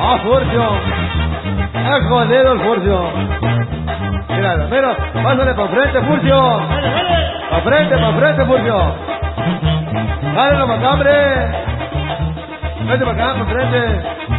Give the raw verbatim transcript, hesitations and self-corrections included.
¡Ah, Furcio! ¡Ah, jodido el Furcio! Mira, mira, pásale para frente, Furcio. Para frente, para frente, Furcio. Dale la macambre. Vete para acá, para frente.